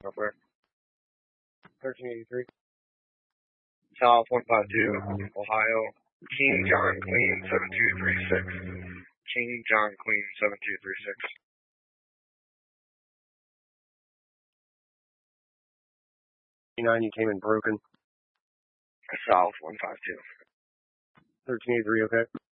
Up where? 1383. South 152, Ohio. King John Queen 7236. King John Queen 7236. You came in broken. South 152. 1383, okay?